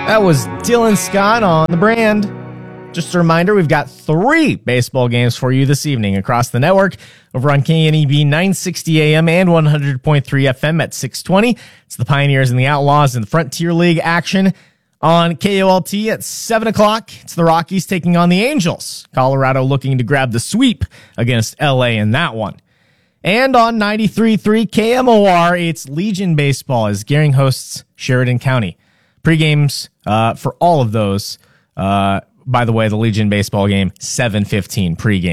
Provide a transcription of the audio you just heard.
That was Dylan Scott on The Brand. Just a reminder, we've got 3 baseball games for you this evening across the network over on KNEB 960 AM and 100.3 FM at 620. It's the Pioneers and the Outlaws in the Frontier League action. On KOLT at 7 o'clock, it's the Rockies taking on the Angels. Colorado looking to grab the sweep against LA in that one. And on 93.3 KMOR, it's Legion Baseball as Gering hosts Sheridan County. Pre-games for all of those. By the way, the Legion Baseball game, 7:15 pre-game.